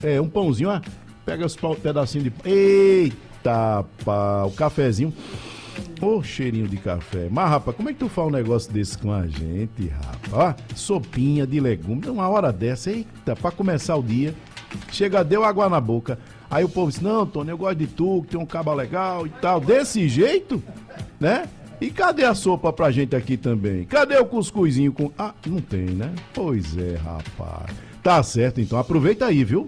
um pãozinho, ó. Pega os pedacinhos de... Eita, pá, o cafezinho. Ô, cheirinho de café. Mas, rapaz, como é que tu faz um negócio desse com a gente, rapaz? Ó, sopinha de legumes, uma hora dessa, eita, pra começar o dia. Chega, deu água na boca. Aí o povo diz, não, Tony, eu gosto de tu, que tem um caba legal e tal. Desse jeito, né? E cadê a sopa pra gente aqui também? Cadê o cuscuzinho com... Ah, não tem, né? Pois é, rapaz. Tá certo, então. Aproveita aí, viu?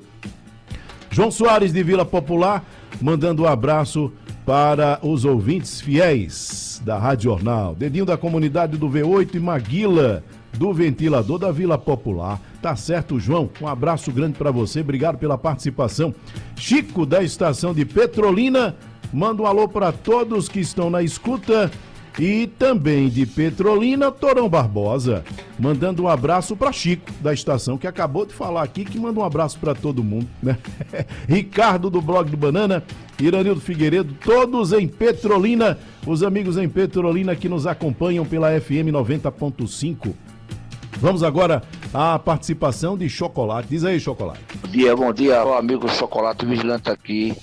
João Soares de Vila Popular, mandando um abraço para os ouvintes fiéis da Rádio Jornal. Dedinho da comunidade do V8 e Maguila, do ventilador da Vila Popular. Tá certo, João? Um abraço grande para você. Obrigado pela participação. Chico, da estação de Petrolina, manda um alô para todos que estão na escuta. E também de Petrolina, Torão Barbosa, mandando um abraço para Chico, da estação, que acabou de falar aqui, que manda um abraço para todo mundo, né? Ricardo, do Blog do Banana, Iranildo Figueiredo, todos em Petrolina, os amigos em Petrolina que nos acompanham pela FM 90.5. Vamos agora à participação de Chocolate. Diz aí, Chocolate. Bom dia, o amigo Chocolate Vigilante aqui.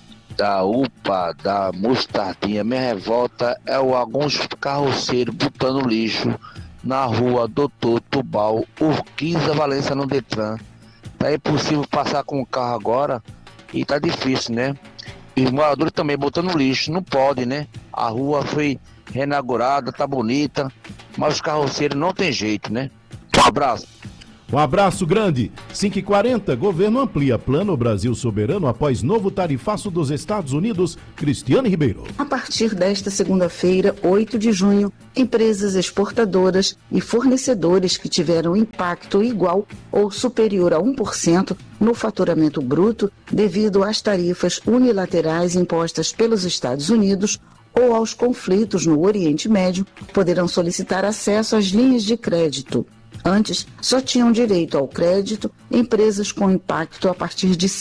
Da UPA, da Mostardinha. Minha revolta é alguns carroceiros botando lixo na rua Doutor Tubal, Urquiza, Valência, no Detran. Tá impossível passar com o carro agora e tá difícil, né? E os moradores também botando lixo, não pode, né? A rua foi reinaugurada, tá bonita, mas os carroceiros não tem jeito, né? Um abraço. Um abraço grande. 5h40, governo amplia Plano Brasil Soberano após novo tarifaço dos Estados Unidos. Cristiane Ribeiro. A partir desta segunda-feira, 8 de junho, empresas exportadoras e fornecedores que tiveram impacto igual ou superior a 1% no faturamento bruto devido às tarifas unilaterais impostas pelos Estados Unidos ou aos conflitos no Oriente Médio, poderão solicitar acesso às linhas de crédito. Antes, só tinham direito ao crédito empresas com impacto a partir de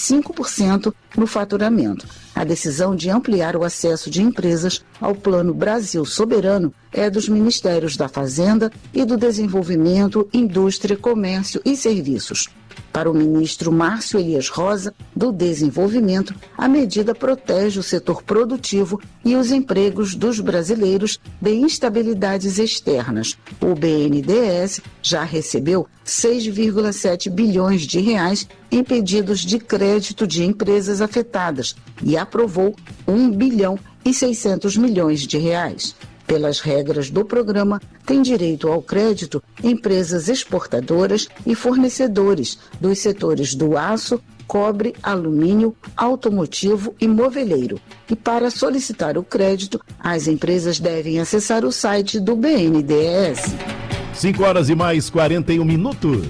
5% no faturamento. A decisão de ampliar o acesso de empresas ao Plano Brasil Soberano é dos Ministérios da Fazenda e do Desenvolvimento, Indústria, Comércio e Serviços. Para o ministro Márcio Elias Rosa, do Desenvolvimento, a medida protege o setor produtivo e os empregos dos brasileiros de instabilidades externas. O BNDES já recebeu 6,7 bilhões de reais em pedidos de crédito de empresas afetadas e aprovou 1 bilhão e 600 milhões de reais. Pelas regras do programa, têm direito ao crédito empresas exportadoras e fornecedores dos setores do aço, cobre, alumínio, automotivo e moveleiro. E para solicitar o crédito, as empresas devem acessar o site do BNDES. 5h mais 41.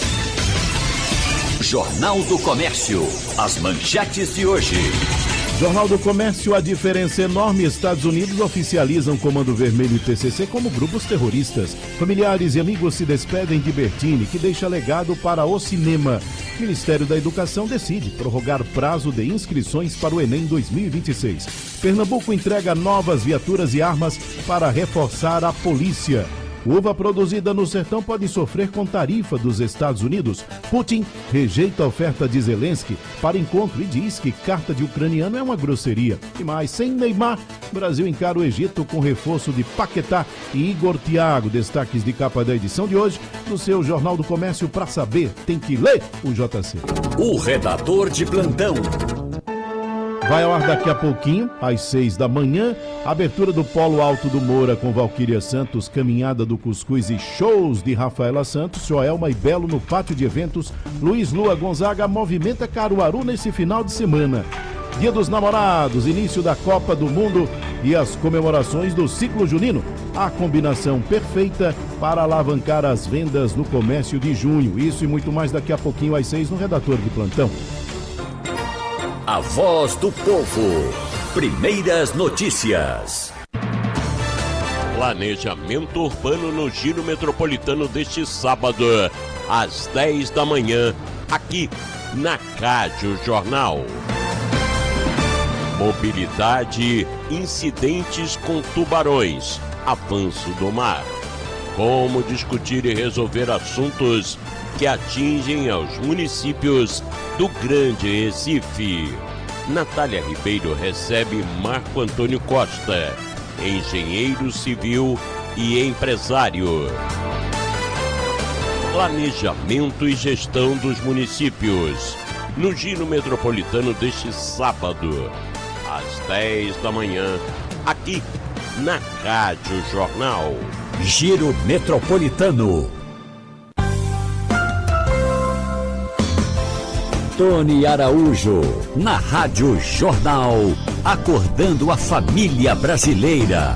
Jornal do Comércio. As manchetes de hoje. Jornal do Comércio, a diferença enorme. Estados Unidos oficializam Comando Vermelho e PCC como grupos terroristas. Familiares e amigos se despedem de Bertini, que deixa legado para o cinema. Ministério da Educação decide prorrogar prazo de inscrições para o Enem 2026. Pernambuco entrega novas viaturas e armas para reforçar a polícia. Uva produzida no sertão pode sofrer com tarifa dos Estados Unidos. Putin rejeita a oferta de Zelensky para encontro e diz que carta de ucraniano é uma grosseria. E mais, sem Neymar, Brasil encara o Egito com reforço de Paquetá e Igor Thiago. Destaques de capa da edição de hoje do seu Jornal do Comércio. Para saber, tem que ler o JC. O redator de plantão. Vai ao ar daqui a pouquinho, às 6 da manhã, abertura do Polo Alto do Moura com Valquíria Santos, caminhada do Cuscuz e shows de Rafaela Santos, Joelma e Belo no pátio de eventos. Luiz Lua Gonzaga movimenta Caruaru nesse final de semana. Dia dos Namorados, início da Copa do Mundo e as comemorações do ciclo junino. A combinação perfeita para alavancar as vendas no comércio de junho. Isso e muito mais daqui a pouquinho às 6 no Redator de Plantão. A voz do povo. Primeiras notícias. Planejamento urbano no Giro Metropolitano deste sábado, às 10 da manhã, aqui na Rádio Jornal. Mobilidade, incidentes com tubarões, avanço do mar. Como discutir e resolver assuntos que atingem aos municípios do Grande Recife. Natália Ribeiro recebe Marco Antônio Costa, engenheiro civil e empresário. Planejamento e gestão dos municípios, no Giro Metropolitano deste sábado, às 10 da manhã, aqui na Rádio Jornal. Giro Metropolitano. Tony Araújo, na Rádio Jornal, acordando a família brasileira.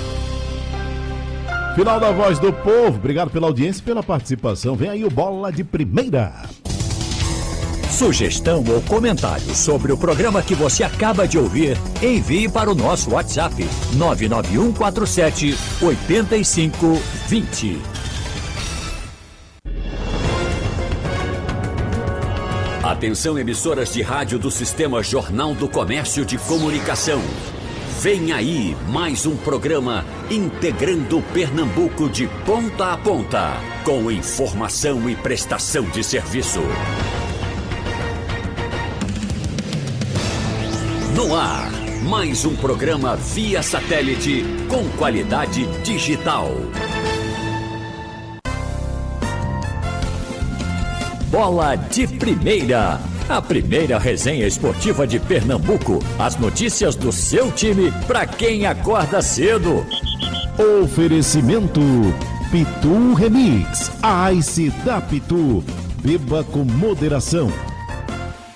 Final da Voz do Povo, obrigado pela audiência e pela participação. Vem aí o Bola de Primeira. Sugestão ou comentário sobre o programa que você acaba de ouvir, envie para o nosso WhatsApp 99147 8520. Atenção, emissoras de rádio do Sistema Jornal do Comércio de Comunicação. Vem aí mais um programa integrando Pernambuco de ponta a ponta, com informação e prestação de serviço. No ar, mais um programa via satélite com qualidade digital. Bola de Primeira, a primeira resenha esportiva de Pernambuco. As notícias do seu time para quem acorda cedo. Oferecimento Pitu Remix, a Ice da Pitu. Beba com moderação.